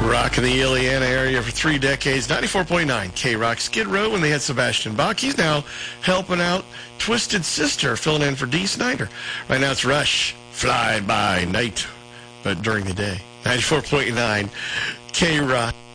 Rock in the Ileana area for 3 decades. 94.9 K-Rock Skid Row when they had Sebastian Bach. He's now helping out Twisted Sister, filling in for Dee Snider. Right now it's Rush, Fly By Night, but during the day. 94.9 K-Rock.